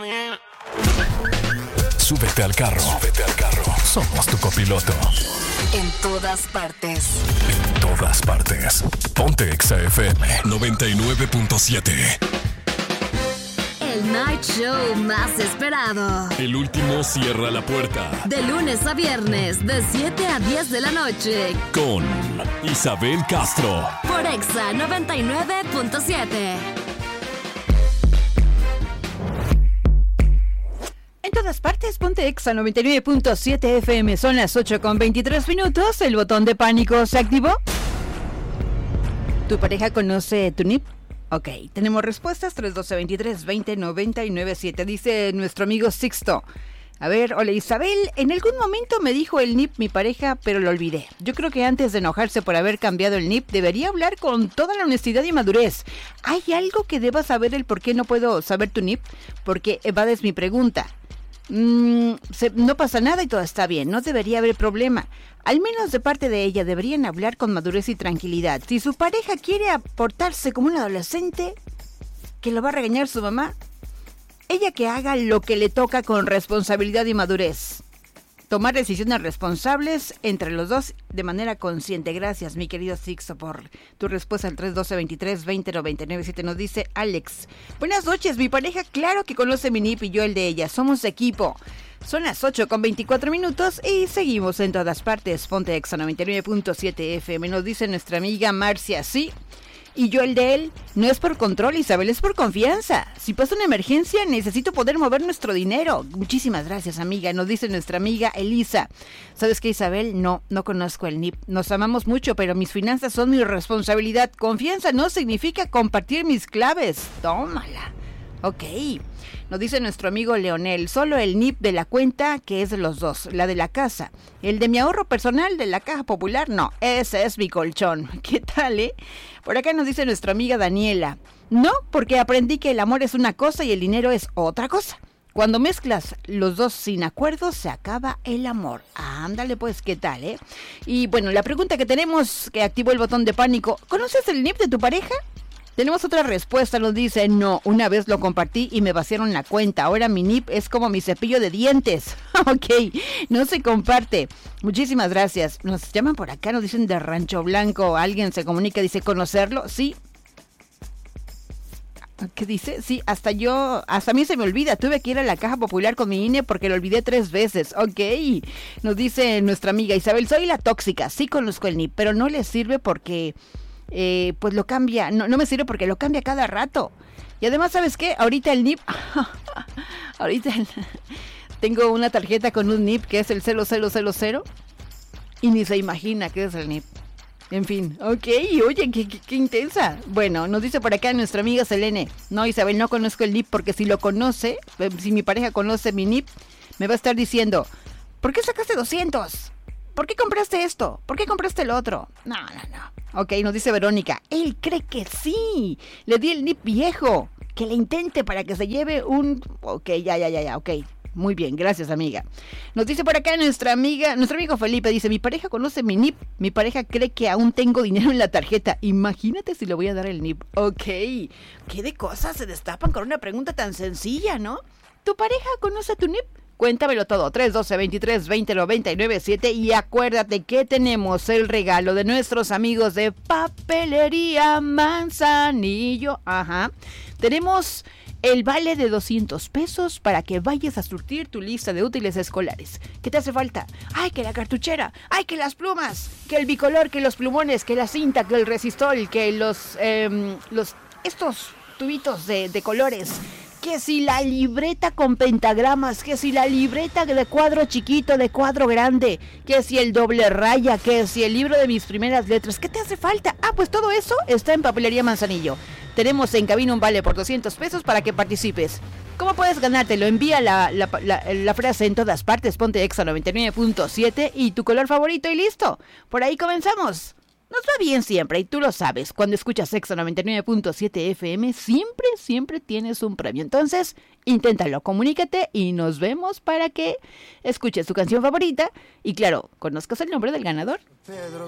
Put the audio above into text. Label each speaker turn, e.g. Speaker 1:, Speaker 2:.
Speaker 1: Súbete al carro. Súbete al carro. Somos tu copiloto.
Speaker 2: En todas partes.
Speaker 1: En todas partes. Ponte Exa FM 99.7.
Speaker 2: El night show más esperado.
Speaker 1: El último cierra la puerta.
Speaker 2: De lunes a viernes, de 7 a 10 de la noche.
Speaker 1: Con Isabel Castro.
Speaker 2: Por Exa 99.7.
Speaker 3: En todas partes, ponte Exa 99.7 FM. Son las 8:23. El botón de pánico se activó. ¿Tu pareja conoce tu NIP? Ok, tenemos respuestas. 312-23-20-99-7. Dice nuestro amigo Sixto. A ver, hola Isabel, en algún momento me dijo el NIP mi pareja, pero lo olvidé. Yo creo que antes de enojarse por haber cambiado el NIP, debería hablar con toda la honestidad y madurez. ¿Hay algo que deba saber el por qué no puedo saber tu NIP? Porque evades mi pregunta. No pasa nada y todo está bien, no debería haber problema. Al menos de parte de ella deberían hablar con madurez y tranquilidad. Si su pareja quiere aportarse como un adolescente, que lo va a regañar su mamá, ella que haga lo que le toca con responsabilidad y madurez. Tomar decisiones responsables entre los dos de manera consciente. Gracias, mi querido Sixto, por tu respuesta al 312-23-20-99-7. Nos dice Alex. Buenas noches, mi pareja claro que conoce mi NIP y yo el de ella. Somos equipo. Son las 8:24 y seguimos en todas partes. Ponte Exa 99.7 FM. Nos dice nuestra amiga Marcia, sí. Y yo el de él, no es por control, Isabel, es por confianza. Si pasa una emergencia, necesito poder mover nuestro dinero. Muchísimas gracias, amiga. Nos dice nuestra amiga Elisa. ¿Sabes qué, Isabel? No conozco el NIP. Nos amamos mucho, pero mis finanzas son mi responsabilidad. Confianza no significa compartir mis claves. Tómala. Ok. Nos dice nuestro amigo Leonel, solo el NIP de la cuenta, que es de los dos, la de la casa. El de mi ahorro personal de la Caja Popular, no, ese es mi colchón. ¿Qué tal, Por acá nos dice nuestra amiga Daniela, no, porque aprendí que el amor es una cosa y el dinero es otra cosa. Cuando mezclas los dos sin acuerdo, se acaba el amor. Ándale pues, ¿qué tal, Y bueno, la pregunta que tenemos, que activó el botón de pánico, ¿conoces el NIP de tu pareja? Tenemos otra respuesta, nos dice, no, una vez lo compartí y me vaciaron la cuenta, ahora mi NIP es como mi cepillo de dientes. Ok, no se comparte. Muchísimas gracias. Nos llaman por acá, nos dicen de Rancho Blanco, alguien se comunica, dice, ¿conocerlo? Sí. ¿Qué dice? Sí, hasta a mí se me olvida, tuve que ir a la Caja Popular con mi INE porque lo olvidé 3 veces. Ok, nos dice nuestra amiga Isabel, soy la tóxica, sí conozco el NIP, pero no le sirve porque... pues lo cambia, no me sirve porque lo cambia cada rato. Y además, ¿sabes qué? Ahorita el NIP, tengo una tarjeta con un NIP que es el 0000 y ni se imagina qué es el NIP. En fin, ok, oye, qué intensa. Bueno, nos dice por acá nuestra amiga Selene, no, Isabel, no conozco el NIP porque si lo conoce, si mi pareja conoce mi NIP, me va a estar diciendo, ¿por qué sacaste 200? ¿Por qué compraste esto? ¿Por qué compraste el otro? No. Ok, nos dice Verónica, él cree que sí. Le di el NIP viejo. Que le intente para que se lleve un... Ok, ya, ok. Muy bien, gracias, amiga. Nos dice por acá nuestro amigo Felipe, dice, mi pareja conoce mi NIP. Mi pareja cree que aún tengo dinero en la tarjeta. Imagínate si le voy a dar el NIP. Ok, ¿qué de cosas se destapan con una pregunta tan sencilla, no? ¿Tu pareja conoce tu NIP? Cuéntamelo todo, 312-23-20-99-7 y acuérdate que tenemos el regalo de nuestros amigos de Papelería Manzanillo. Ajá, tenemos el vale de 200 pesos para que vayas a surtir tu lista de útiles escolares. ¿Qué te hace falta? ¡Ay, que la cartuchera! ¡Ay, que las plumas! ¡Que el bicolor! ¡Que los plumones! ¡Que la cinta! ¡Que el resistol! ¡Que estos tubitos de colores! Que si la libreta con pentagramas, que si la libreta de cuadro chiquito, de cuadro grande, que si el doble raya, que si el libro de mis primeras letras, ¿qué te hace falta? Ah, pues todo eso está en Papelería Manzanillo. Tenemos en cabina un vale por 200 pesos para que participes. ¿Cómo puedes ganártelo? Envía la frase en todas partes, ponte Exa 99.7 y tu color favorito y listo. Por ahí comenzamos. Nos va bien siempre, y tú lo sabes. Cuando escuchas Exa 99.7 FM, siempre tienes un premio. Entonces, inténtalo, comunícate y nos vemos para que escuches tu canción favorita. Y claro, conozcas el nombre del ganador.
Speaker 4: Pedro